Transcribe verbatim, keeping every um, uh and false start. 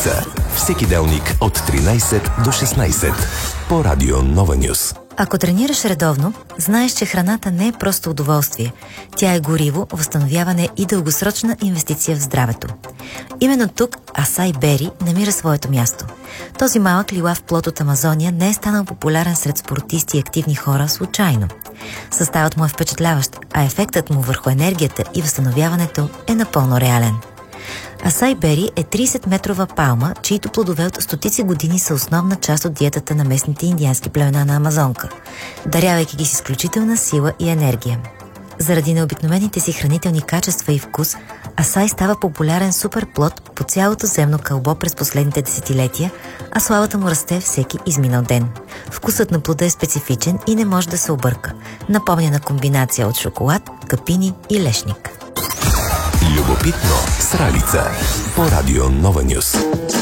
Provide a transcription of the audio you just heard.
Сралица. Всеки делник от тринайсет до шестнайсет по Радио Нова Нюс. Ако тренираш редовно, знаеш, че храната не е просто удоволствие. Тя е гориво, възстановяване и дългосрочна инвестиция в здравето. Именно тук Асай Бери намира своето място. Този малък лилав плод от Амазония не е станал популярен сред спортисти и активни хора случайно. Съставът му е впечатляващ, а ефектът му върху енергията и възстановяването е напълно реален. Асай Бери е трийсетметрова палма, чието плодове от стотици години са основна част от диетата на местните индиански племена на Амазонка, дарявайки ги с изключителна сила и енергия. Заради необикновените си хранителни качества и вкус, асай става популярен суперплод по цялото земно кълбо през последните десетилетия, а славата му расте всеки изминал ден. Вкусът на плода е специфичен и не може да се обърка. Напомня на комбинация от шоколад, капини и лешник. Любопитно Сралица по Радио Нова Нюс.